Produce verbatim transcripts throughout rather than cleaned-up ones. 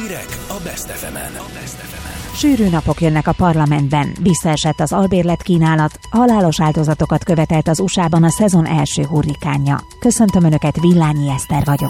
Hírek a Best ef emen. Sűrű napok jönnek a parlamentben, visszaesett az albérlet kínálat, halálos áldozatokat követelt az u es á-ban a szezon első hurrikánja. Köszöntöm Önöket, Villányi Eszter vagyok.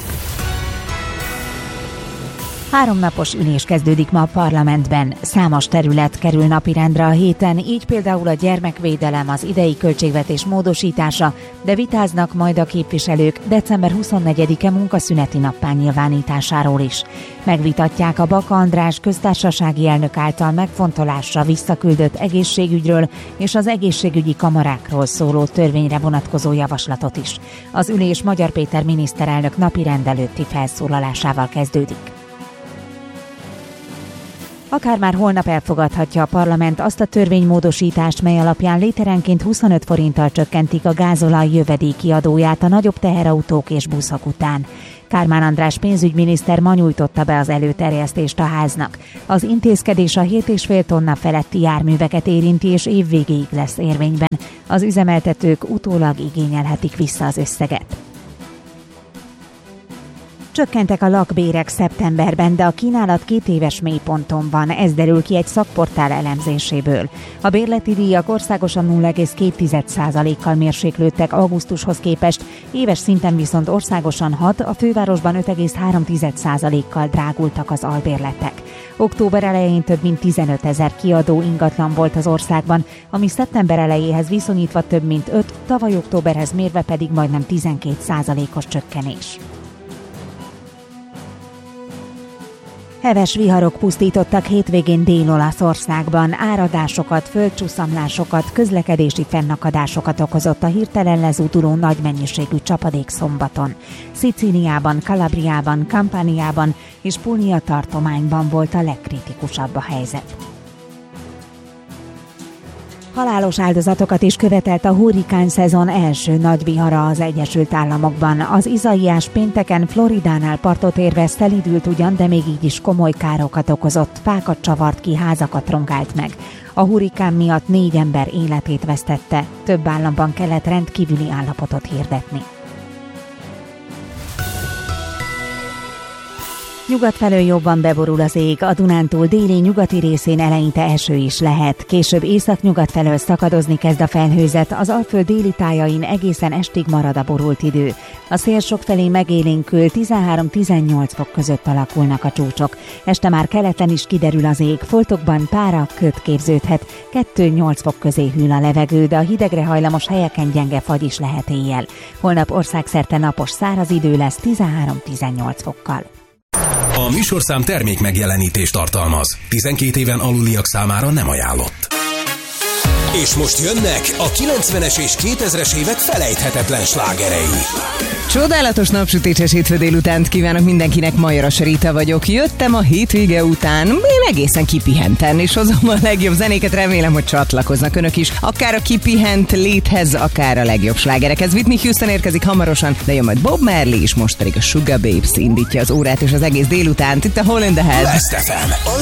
Háromnapos ülés kezdődik ma a parlamentben. Számos terület kerül napirendre a héten, így például a gyermekvédelem, az idei költségvetés módosítása, de vitáznak majd a képviselők december huszonnegyedike munkaszüneti nappá nyilvánításáról is. Megvitatják a Baka András köztársasági elnök által megfontolásra visszaküldött egészségügyről és az egészségügyi kamarákról szóló törvényre vonatkozó javaslatot is. Az ülés Magyar Péter miniszterelnök napirend előtti felszólalásával kezdődik. Akár már holnap elfogadhatja a parlament azt a törvénymódosítást, mely alapján literenként huszonöt forinttal csökkentik a gázolaj jövedéki adóját a nagyobb teherautók és buszok után. Kármán András pénzügyminiszter ma nyújtotta be az előterjesztést a háznak. Az intézkedés a hét egész öt tonna feletti járműveket érinti, és évvégéig lesz érvényben. Az üzemeltetők utólag igényelhetik vissza az összeget. Csökkentek a lakbérek szeptemberben, de a kínálat két éves mélyponton van, ez derül ki egy szakportál elemzéséből. A bérleti díjak országosan nulla egész két százalékkal mérséklődtek augusztushoz képest, éves szinten viszont országosan hat, a fővárosban öt egész három százalékkal drágultak az albérletek. Október elején több mint tizenötezer kiadó ingatlan volt az országban, ami szeptember elejéhez viszonyítva több mint öt, tavaly októberhez mérve pedig majdnem tizenkét százalékos csökkenés. Heves viharok pusztítottak hétvégén Dél-Olaszországban, áradásokat, földcsúszamlásokat, közlekedési fennakadásokat okozott a hirtelen lezúduló nagy mennyiségű csapadék szombaton. Szicíliában, Kalabriában, Campaniában és Puglia tartományban volt a legkritikusabb a helyzet. Halálos áldozatokat is követelt a hurrikán szezon első nagy vihara az Egyesült Államokban. Az Izaiás pénteken Floridánál partot érve szelídült ugyan, de még így is komoly károkat okozott, fákat csavart ki, házakat rongált meg. A hurrikán miatt négy ember életét vesztette, több államban kellett rendkívüli állapotot hirdetni. Nyugat felől jobban beborul az ég, a Dunántúl déli nyugati részén eleinte eső is lehet. Később északnyugat felől szakadozni kezd a felhőzet, az Alföld déli tájain egészen estig marad a borult idő. A szél sokfelé megélénkül, tizenhárom-tizennyolc fok között alakulnak a csúcsok. Este már keleten is kiderül az ég, foltokban pára, köd képződhet, kettő-nyolc fok közé hűl a levegő, de a hidegre hajlamos helyeken gyenge fagy is lehet éjjel. Holnap országszerte napos száraz idő lesz tizenhárom-tizennyolc fokkal. A műsorszám termék megjelenítést tartalmaz. tizenkét éven aluliak számára nem ajánlott. És most jönnek a kilencvenes és kétezres évek felejthetetlen slágerei. Csodálatos napsütéses hétfő délutánt kívánok mindenkinek, Majoras Rita vagyok. Jöttem a hétvége után, én egészen kipihenten, és hozom a legjobb zenéket, remélem, hogy csatlakoznak önök is. Akár a kipihent léthez, akár a legjobb slágerekhez. Whitney Houston érkezik hamarosan, de jön majd Bob Marley, és most pedig a Sugar Babes indítja az órát és az egész délutánt. Itt a Hole in the Head. Best ef em, a